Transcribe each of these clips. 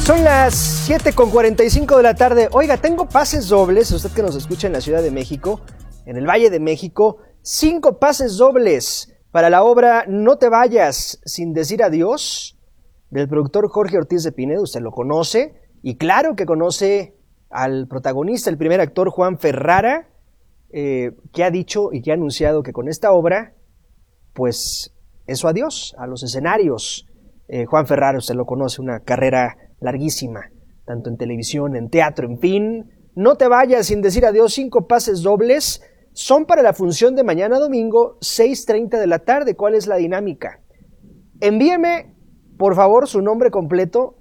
Son las 7:45 de la tarde. Oiga, tengo pases dobles, usted que nos escucha en la Ciudad de México, en el Valle de México, 5 pases dobles para la obra No te vayas sin decir adiós, del productor Jorge Ortiz de Pinedo. Usted lo conoce, y claro que conoce al protagonista, el primer actor, Juan Ferrara, que ha dicho y que ha anunciado que con esta obra, pues, es su adiós a los escenarios. Juan Ferrara, usted lo conoce, una carrera larguísima, tanto en televisión, en teatro, en fin. No te vayas sin decir adiós, 5 pases dobles, son para la función de mañana domingo, 6:30 de la tarde. ¿Cuál es la dinámica? Envíeme, por favor, su nombre completo,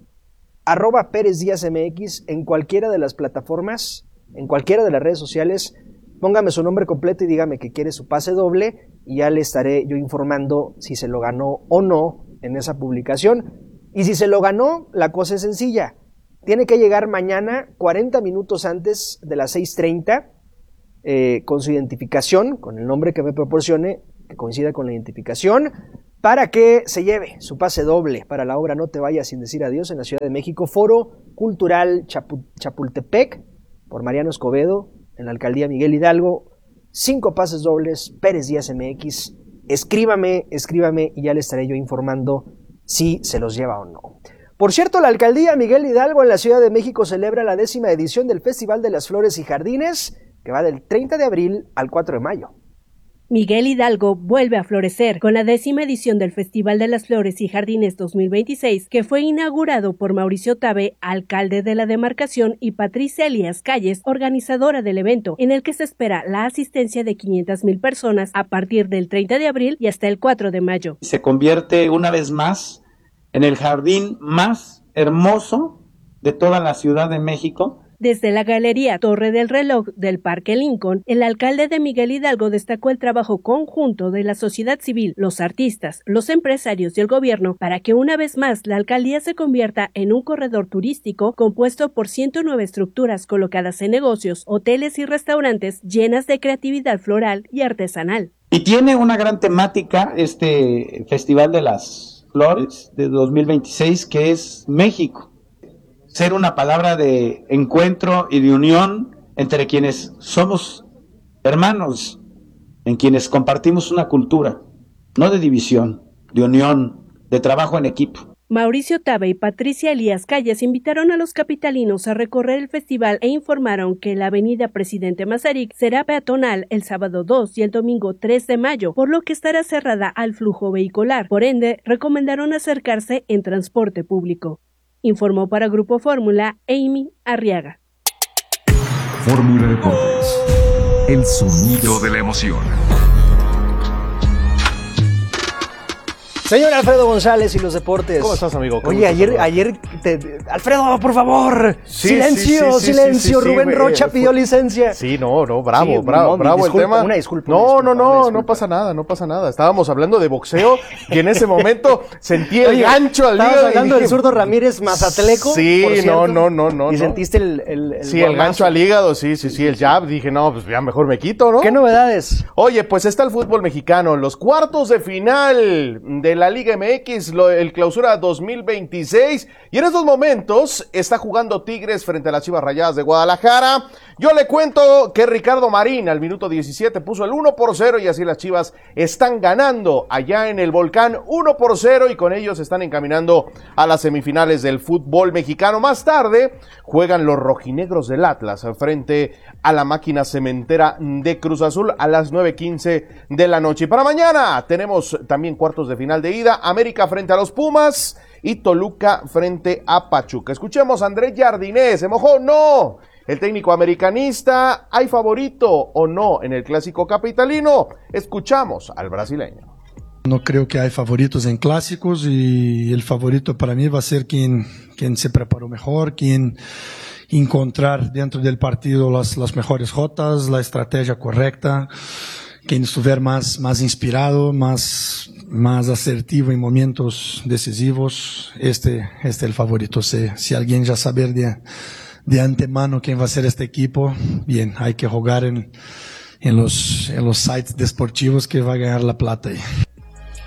@PérezDíazMX, en cualquiera de las plataformas, en cualquiera de las redes sociales. Póngame su nombre completo y dígame que quiere su pase doble, y ya le estaré yo informando si se lo ganó o no en esa publicación. Y si se lo ganó, la cosa es sencilla. Tiene que llegar mañana 40 minutos antes de las 6:30 con su identificación, con el nombre que me proporcione, que coincida con la identificación, para que se lleve su pase doble para la obra No te vayas sin decir adiós en la Ciudad de México, Foro Cultural Chapultepec, por Mariano Escobedo, en la Alcaldía Miguel Hidalgo. 5 pases dobles, Pérez Díaz MX. Escríbame y ya le estaré yo informando si se los lleva o no. Por cierto, la Alcaldía Miguel Hidalgo en la Ciudad de México celebra la 10ª edición del Festival de las Flores y Jardines, que va del 30 de abril al 4 de mayo. Miguel Hidalgo vuelve a florecer con la 10ª edición del Festival de las Flores y Jardines 2026, que fue inaugurado por Mauricio Tabe, alcalde de la demarcación, y Patricia Elías Calles, organizadora del evento, en el que se espera la asistencia de 500,000 personas a partir del 30 de abril y hasta el 4 de mayo. Se convierte una vez más en el jardín más hermoso de toda la Ciudad de México. Desde la Galería Torre del Reloj del Parque Lincoln, el alcalde de Miguel Hidalgo destacó el trabajo conjunto de la sociedad civil, los artistas, los empresarios y el gobierno para que una vez más la alcaldía se convierta en un corredor turístico compuesto por 109 estructuras colocadas en negocios, hoteles y restaurantes llenas de creatividad floral y artesanal. Y tiene una gran temática este Festival de las Flores de 2026, que es México. Ser una palabra de encuentro y de unión entre quienes somos hermanos, en quienes compartimos una cultura, no de división, de unión, de trabajo en equipo. Mauricio Tabe y Patricia Elías Calles invitaron a los capitalinos a recorrer el festival e informaron que la avenida Presidente Mazarik será peatonal el sábado 2 y el domingo 3 de mayo, por lo que estará cerrada al flujo vehicular. Por ende, recomendaron acercarse en transporte público. Informó para Grupo Fórmula Amy Arriaga. Fórmula Deportes, el sonido de la emoción. Señor Alfredo González y los deportes. ¿Cómo estás, amigo? Oye, ayer Alfredo, por favor. Sí, silencio. Rubén Rocha pidió licencia. Sí, bravo el tema. Una disculpa. No pasa nada. Estábamos hablando de boxeo y en ese momento sentí el gancho al hígado. Estabas hablando del zurdo Ramírez Mazatleco. Sí, no. Y sentiste el sí, el gancho al hígado, sí, el jab. Dije, no, pues ya mejor me quito, ¿no? ¿Qué novedades? Oye, pues está el fútbol mexicano, los cuartos de final de la Liga MX, el Clausura 2026, y en estos momentos está jugando Tigres frente a las Chivas Rayadas de Guadalajara. Yo le cuento que Ricardo Marín al minuto 17 puso el 1-0 y así las Chivas están ganando allá en el Volcán 1-0 y con ellos están encaminando a las semifinales del fútbol mexicano. Más tarde juegan los rojinegros del Atlas frente a la máquina cementera de Cruz Azul a las 9:15 de la noche. Y para mañana tenemos también cuartos de final de ida, América frente a los Pumas y Toluca frente a Pachuca. Escuchemos a Andrés Jardinés. ¿Se mojó? No. El técnico americanista, ¿hay favorito o no en el clásico capitalino? Escuchamos al brasileño. No creo que hay favoritos en clásicos y el favorito para mí va a ser quien se preparó mejor, quien encontrar dentro del partido las mejores jotas, la estrategia correcta, quien estuviera más inspirado, más asertivo en momentos decisivos. Este es el favorito. Si alguien ya saber de antemano quién va a ser este equipo, bien, hay que jugar en los sites deportivos que va a ganar la plata ahí.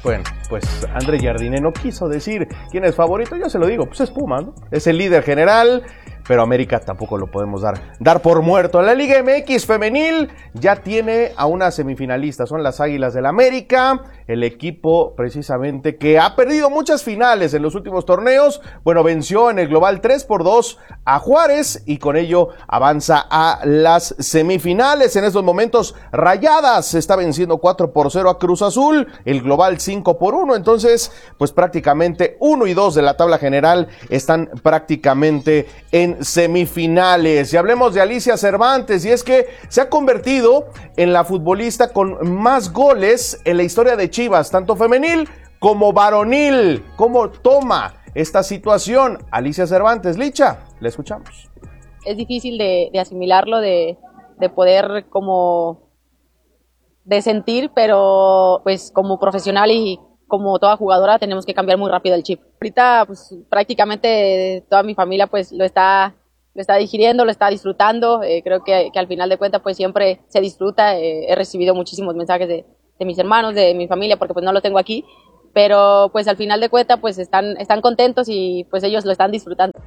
Bueno, pues André Jardine no quiso decir quién es favorito, yo se lo digo, pues es Pumas, ¿no? Es el líder general, pero América tampoco lo podemos dar por muerto. La Liga MX femenil ya tiene a una semifinalista, son las Águilas del América, el equipo precisamente que ha perdido muchas finales en los últimos torneos. Bueno, venció en el global 3-2 a Juárez y con ello avanza a las semifinales. En estos momentos Rayadas está venciendo 4-0 a Cruz Azul, el global 5-1, entonces pues prácticamente 1 y 2 de la tabla general están prácticamente en semifinales. Y hablemos de Alicia Cervantes, y es que se ha convertido en la futbolista con más goles en la historia de Chivas, tanto femenil como varonil. ¿Cómo toma esta situación Alicia Cervantes? Licha, la escuchamos. Es difícil de asimilarlo, de poder como de sentir, pero pues como profesional y como toda jugadora tenemos que cambiar muy rápido el chip. Ahorita pues prácticamente toda mi familia pues lo está digiriendo, lo está disfrutando. Creo que al final de cuentas pues siempre se disfruta. He recibido muchísimos mensajes de mis hermanos, de mi familia, porque pues no lo tengo aquí, pero pues al final de cuentas pues están contentos y pues ellos lo están disfrutando.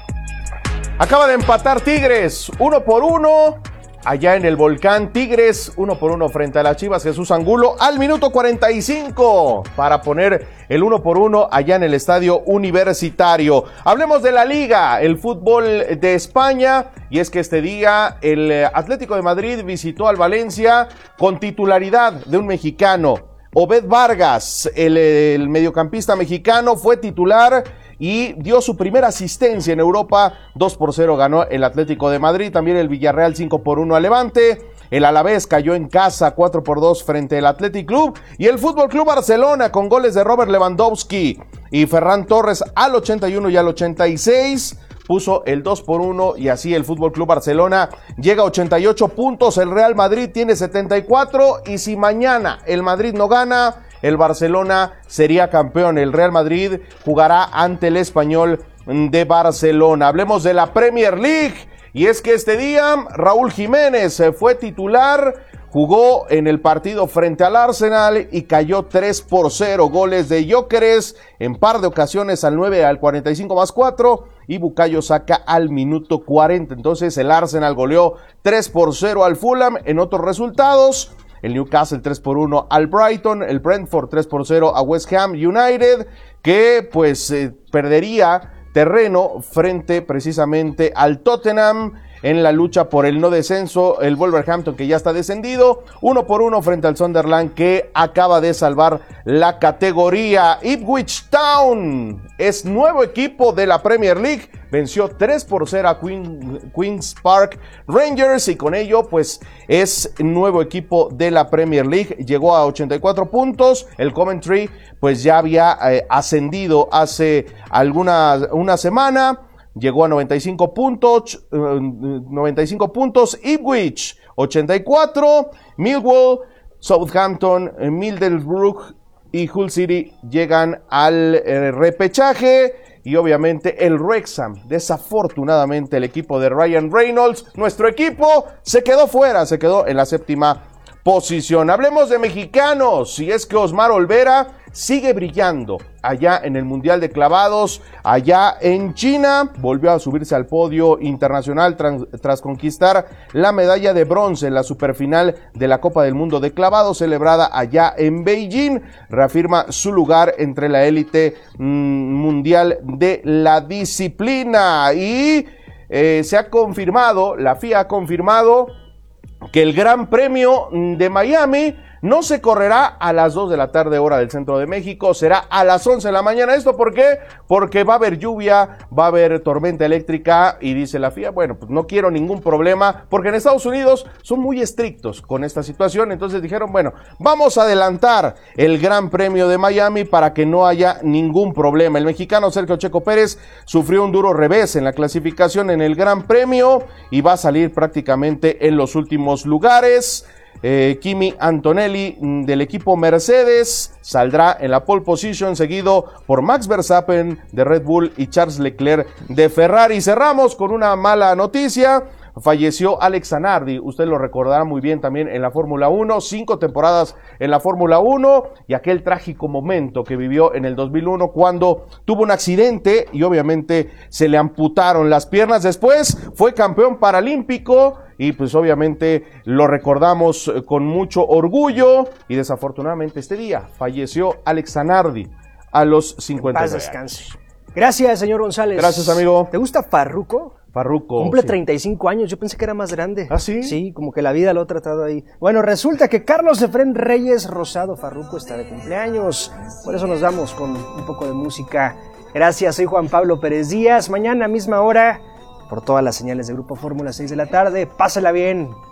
Acaba de empatar Tigres 1-1 allá en el Volcán. Tigres 1-1 frente a las Chivas. Jesús Angulo al minuto 45 para poner el 1-1 allá en el Estadio Universitario. Hablemos de la Liga, el fútbol de España, y es que este día el Atlético de Madrid visitó al Valencia con titularidad de un mexicano. Obed Vargas, el mediocampista mexicano, fue titular y dio su primera asistencia en Europa. 2-0 ganó el Atlético de Madrid. También el Villarreal 5-1 al Levante. El Alavés cayó en casa 4-2 frente al Athletic Club. Y el Fútbol Club Barcelona con goles de Robert Lewandowski y Ferran Torres al 81 y al 86. Puso el 2-1 y así el Fútbol Club Barcelona llega a 88 puntos. El Real Madrid tiene 74 y si mañana el Madrid no gana, el Barcelona sería campeón. El Real Madrid jugará ante el Español de Barcelona. Hablemos de la Premier League, y es que este día Raúl Jiménez fue titular, jugó en el partido frente al Arsenal y cayó 3-0. Goles de Gyökeres en par de ocasiones al 9, al 45+4 y Bukayo Saka al minuto 40. Entonces el Arsenal goleó 3-0 al Fulham. En otros resultados, el Newcastle 3-1 al Brighton, el Brentford 3-0 a West Ham United, que pues perdería terreno frente precisamente al Tottenham en la lucha por el no descenso. El Wolverhampton, que ya está descendido, 1-1 frente al Sunderland, que acaba de salvar la categoría. Ipswich Town es nuevo equipo de la Premier League, venció 3-0 a Queen's Park Rangers y con ello pues es nuevo equipo de la Premier League. Llegó a 84 puntos. El Coventry pues ya había ascendido hace una semana. Llegó a 95 puntos. Ipswich 84. Millwall, Southampton, Middlesbrough y Hull City llegan al repechaje. Y obviamente el Wrexham, desafortunadamente el equipo de Ryan Reynolds, nuestro equipo, se quedó fuera, se quedó en la 7ª posición. Hablemos de mexicanos, y es que Osmar Olvera sigue brillando allá en el Mundial de Clavados, allá en China. Volvió a subirse al podio internacional tras conquistar la medalla de bronce en la superfinal de la Copa del Mundo de Clavados, celebrada allá en Beijing. Reafirma su lugar entre la élite mundial de la disciplina. Y se ha confirmado, la FIA ha confirmado que el Gran Premio de Miami no se correrá a las 2 de la tarde hora del centro de México, será a las 11 de la mañana. ¿Esto por qué? Porque va a haber lluvia, va a haber tormenta eléctrica y dice la FIA, bueno, pues no quiero ningún problema, porque en Estados Unidos son muy estrictos con esta situación. Entonces dijeron, bueno, vamos a adelantar el Gran Premio de Miami para que no haya ningún problema. El mexicano Sergio Checo Pérez sufrió un duro revés en la clasificación en el Gran Premio y va a salir prácticamente en los últimos lugares. Kimi Antonelli del equipo Mercedes saldrá en la pole position, seguido por Max Verstappen de Red Bull y Charles Leclerc de Ferrari. Cerramos con una mala noticia, falleció Alex Zanardi, usted lo recordará muy bien también en la Fórmula 1, 5 temporadas en la Fórmula 1 y aquel trágico momento que vivió en el 2001 cuando tuvo un accidente y obviamente se le amputaron las piernas. Después fue campeón paralímpico y pues obviamente lo recordamos con mucho orgullo y desafortunadamente este día falleció Alex Zanardi a los 59 años. Gracias, señor González. Gracias, amigo. ¿Te gusta Farruko? Farruko. Cumple sí. 35 años, yo pensé que era más grande. ¿Ah, sí? Sí, como que la vida lo ha tratado ahí. Bueno, resulta que Carlos Efrén Reyes Rosado Farruko está de cumpleaños. Por eso nos damos con un poco de música. Gracias, soy Juan Pablo Pérez Díaz. Mañana, misma hora, por todas las señales de Grupo Fórmula, 6 de la tarde. Pásala bien.